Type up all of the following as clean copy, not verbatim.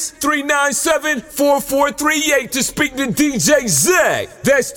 397-4438 to speak to DJ Zach. That's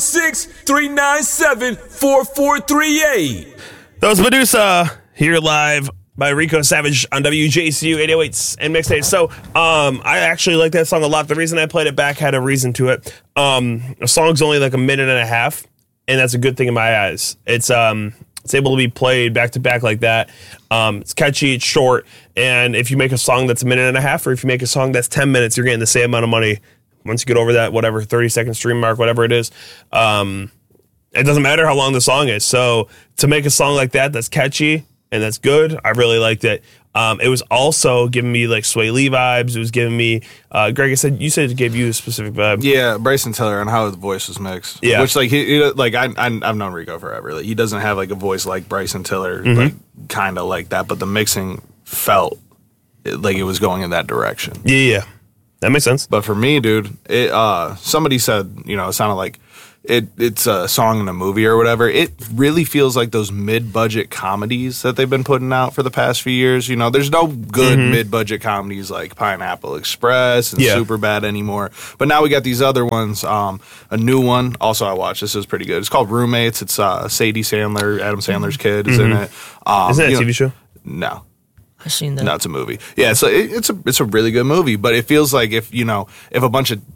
216-397-4438. That was Medusa here live by Rico Savage on WJCU 808s and mixtapes. So I actually like that song a lot. The reason I played it back had a reason to it. A song's only like a minute and a half, and that's a good thing in my eyes. It's able to be played back to back like that. It's catchy, it's short, and if you make a song that's a minute and a half, or if you make a song that's 10 minutes, you're getting the same amount of money. Once you get over that, whatever, 30-second stream mark, whatever it is, it doesn't matter how long the song is. So to make a song like that that's catchy and that's good, I really liked it. It was also giving me like Sway Lee vibes. It was giving me, Greg, you said it gave you a specific vibe. Yeah, Bryson Tiller and how the voice was mixed. Yeah, which like I've known Rico forever. Like, he doesn't have like a voice like Bryson Tiller, like kind of like that, but the mixing felt like it was going in that direction. Yeah, that makes sense. But for me, dude, somebody said, it sounded like it's a song in a movie or whatever. It really feels like those mid-budget comedies that they've been putting out for the past few years. There's no good mid-budget comedies like Pineapple Express and Superbad anymore. But now we got these other ones. A new one, also I watched. This is pretty good. It's called Roommates. It's Sadie Sandler, Adam Sandler's kid is in it. Isn't that a TV show? No. I've seen that. No, it's a movie. Yeah, so it's a really good movie, but it feels like if a bunch of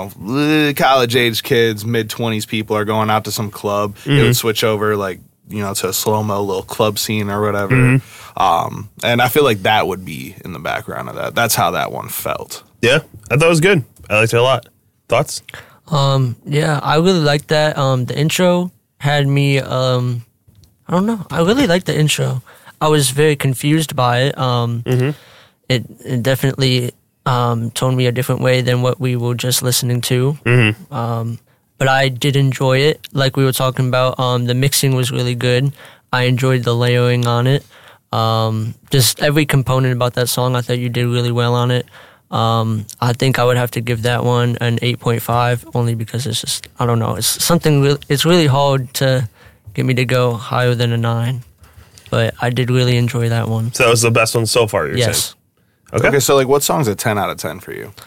college age kids, mid-20s people are going out to some club, it would switch over to a slow-mo little club scene or whatever. And I feel like that would be in the background of that. That's how that one felt. Yeah, I thought it was good. I liked it a lot. Thoughts? Yeah, I really liked that. The intro had me, I don't know. I really liked the intro. I was very confused by it. It definitely told me a different way than what we were just listening to. But I did enjoy it. Like we were talking about, the mixing was really good. I enjoyed the layering on it. Just every component about that song, I thought you did really well on it. I think I would have to give that one an 8.5, only because it's just, I don't know. It's really hard to get me to go higher than a 9. But I did really enjoy that one. So that was the best one so far, you're saying? Okay, so what song's a 10 out of 10 for you?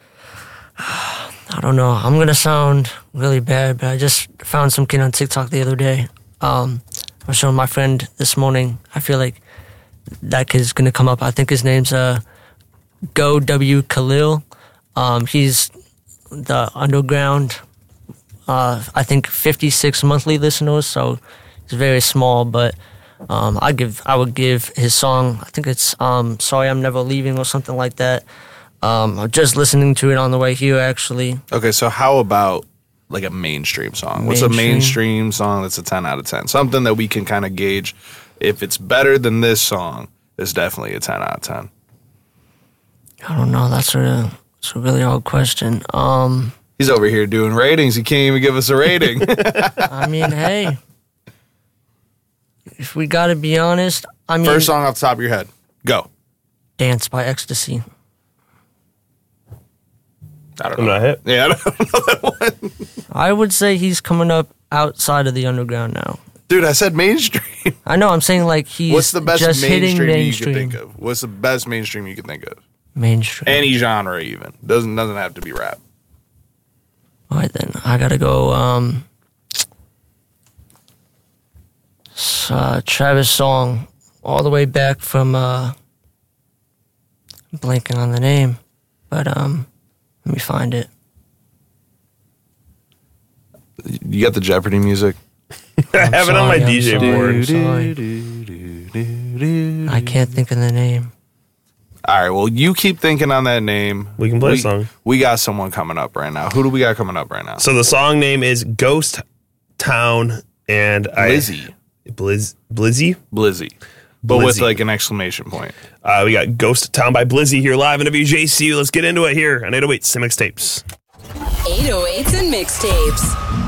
I don't know. I'm going to sound really bad, but I just found some kid on TikTok the other day. I was showing my friend this morning. I feel like that kid's going to come up. I think his name's Go W Khalil. He's the underground, I think 56 monthly listeners, so it's very small, but I would give his song, I think it's Sorry I'm Never Leaving or something like that. I'm just listening to it on the way here, actually. Okay, so how about like a mainstream song? What's a mainstream song that's a 10 out of 10? Something that we can kind of gauge if it's better than this song, it's definitely a 10 out of 10. I don't know. That's a really hard question. He's over here doing ratings. He can't even give us a rating. I mean, hey. If we gotta be honest, First song off the top of your head. Go. Dance by Ecstasy. I don't know. Not hit. Yeah, I don't know that one. I would say he's coming up outside of the underground now. Dude, I said mainstream. I know, I'm saying like he's What's the best just hitting mainstream you can think of? What's the best mainstream you can think of? Mainstream. Any genre even. Doesn't have to be rap. Alright then, I gotta go, Travis song, all the way back from, I'm blanking on the name, but, let me find it. You got the Jeopardy music? I have it on my DJ board. I can't think of the name. All right, well, you keep thinking on that name. We can play a song. We got someone coming up right now. Who do we got coming up right now? So the song name is Ghost Town and Blizzy. Blizzy? Blizzy. But with like an exclamation point. We got Ghost Town by Blizzy here live in WJCU. Let's get into it here on 808s and Mixtapes. 808s and Mixtapes.